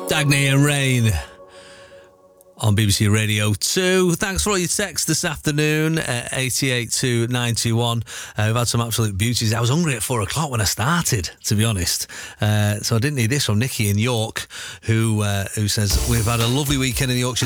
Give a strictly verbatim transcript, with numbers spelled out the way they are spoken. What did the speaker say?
Dagny and Rain on B B C Radio two. Thanks for all your texts this afternoon at eight eight two nine two one. Uh, we've had some absolute beauties. I was hungry at four o'clock when I started, to be honest. Uh, so I didn't need this from Nikki in York, who uh, who says, we've had a lovely weekend in the Yorkshire